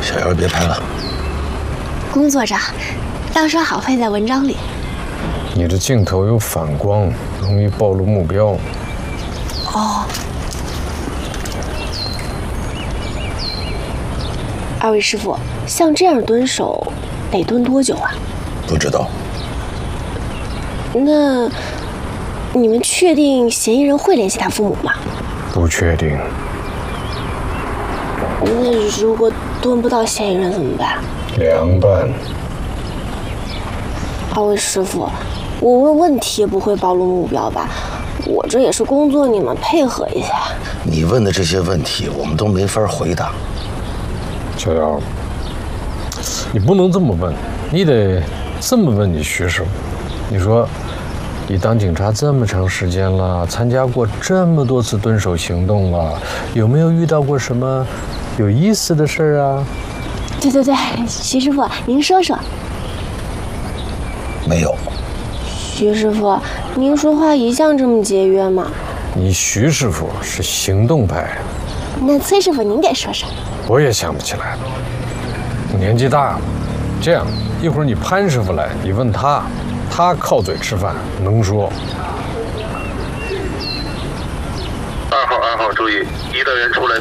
小姚，别拍了。 龚座长，要说好会在文章里。 你的镜头有反光，容易暴露目标。 哦。二位师傅，像这样蹲守，得蹲多久啊？ 不知道。 那你们确定嫌疑人会联系他父母吗？ 不确定。 那如果蹲不到嫌疑人怎么办？ 凉拌。 二位师傅，我问问题也不会暴露目标吧？我这也是工作，你们配合一下。 你问的这些问题，我们都没法回答。 小姚，你不能这么问，你得这么问你徐师傅。你说，你当警察这么长时间了，参加过这么多次蹲守行动了，有没有遇到过什么有意思的事儿啊？ 对，徐师傅，您说说。 没有。 徐师傅，您说话一向这么节约吗？ 你徐师傅是行动派。 那崔师傅您给说说。 我也想不起来了，年纪大了。这样，一会儿你潘师傅来，你问他，他靠嘴吃饭，能说。 2号，注意，一的人出来。